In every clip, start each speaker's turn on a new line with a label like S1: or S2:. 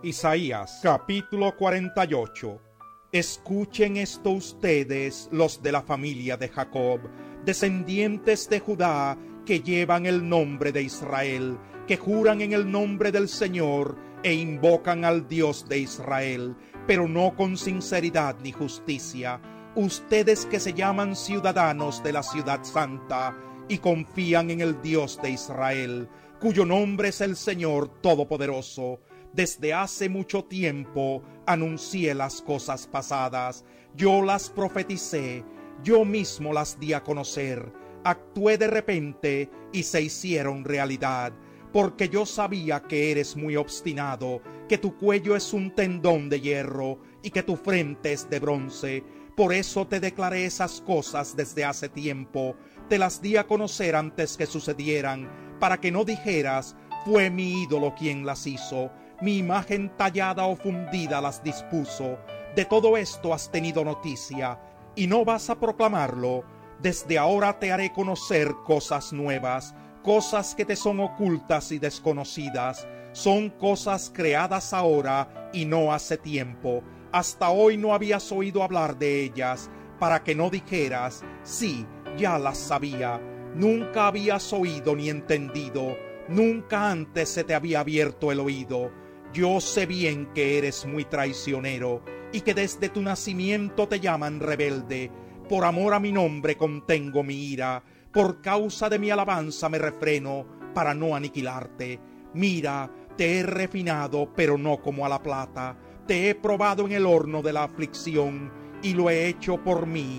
S1: Isaías capítulo 48. Escuchen esto ustedes, los de la familia de Jacob, descendientes de Judá, que llevan el nombre de Israel, que juran en el nombre del Señor e invocan al Dios de Israel, pero no con sinceridad ni justicia. Ustedes que se llaman ciudadanos de la ciudad santa y confían en el Dios de Israel, cuyo nombre es el Señor Todopoderoso. Desde hace mucho tiempo anuncié las cosas pasadas, yo las profeticé, yo mismo las di a conocer, actué de repente y se hicieron realidad, porque yo sabía que eres muy obstinado, que tu cuello es un tendón de hierro y que tu frente es de bronce. Por eso te declaré esas cosas desde hace tiempo, te las di a conocer antes que sucedieran, para que no dijeras, fue mi ídolo quien las hizo, mi imagen tallada o fundida las dispuso. De todo esto has tenido noticia, y no vas a proclamarlo. Desde ahora te haré conocer cosas nuevas, cosas que te son ocultas y desconocidas. Son cosas creadas ahora y no hace tiempo. Hasta hoy no habías oído hablar de ellas, para que no dijeras, sí, ya las sabía. Nunca habías oído ni entendido, nunca antes se te había abierto el oído. Yo sé bien que eres muy traicionero y que desde tu nacimiento te llaman rebelde. Por amor a mi nombre contengo mi ira, por causa de mi alabanza me refreno para no aniquilarte. Mira, te he refinado, pero no como a la plata. Te he probado en el horno de la aflicción y lo he hecho por mí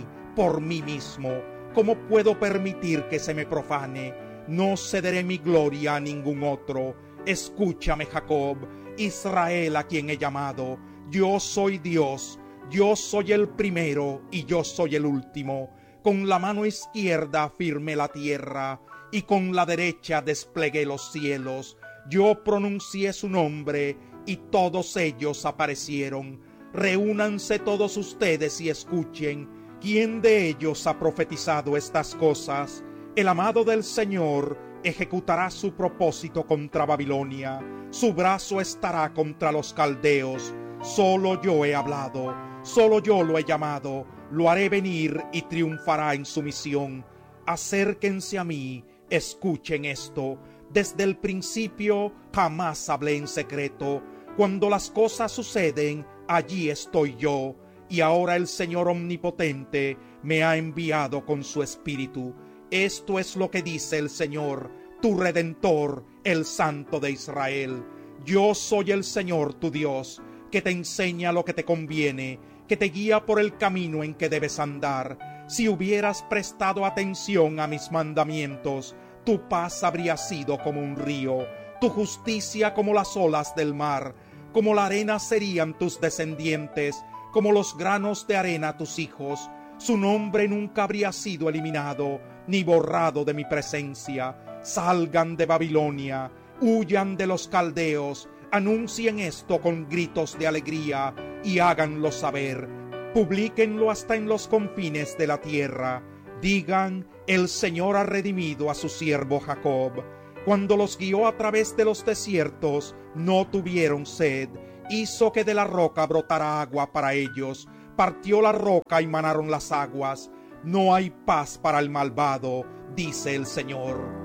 S1: mismo. ¿Cómo puedo permitir que se me profane? No cederé mi gloria a ningún otro. Escúchame, Jacob, Israel a quien he llamado. Yo soy Dios, yo soy el primero y yo soy el último. Con la mano izquierda afirmé la tierra y con la derecha desplegué los cielos. Yo pronuncié su nombre y todos ellos aparecieron. Reúnanse todos ustedes y escuchen. ¿Quién de ellos ha profetizado estas cosas? El amado del Señor ejecutará su propósito contra Babilonia. Su brazo estará contra los caldeos. Solo yo he hablado, solo yo lo he llamado. Lo haré venir y triunfará en su misión. Acérquense a mí, escuchen esto. Desde el principio jamás hablé en secreto. Cuando las cosas suceden, allí estoy yo. Y ahora el Señor Omnipotente me ha enviado con su Espíritu. Esto es lo que dice el Señor, tu Redentor, el Santo de Israel. Yo soy el Señor tu Dios, que te enseña lo que te conviene, que te guía por el camino en que debes andar. Si hubieras prestado atención a mis mandamientos, tu paz habría sido como un río, tu justicia como las olas del mar, como la arena serían tus descendientes, como los granos de arena tus hijos. Su nombre nunca habría sido eliminado, ni borrado de mi presencia. Salgan de Babilonia, huyan de los caldeos, anuncien esto con gritos de alegría y háganlo saber. Publíquenlo hasta en los confines de la tierra. Digan, el Señor ha redimido a su siervo Jacob. Cuando los guió a través de los desiertos, no tuvieron sed. Hizo que de la roca brotara agua para ellos. Partió la roca y manaron las aguas. No hay paz para el malvado, dice el Señor.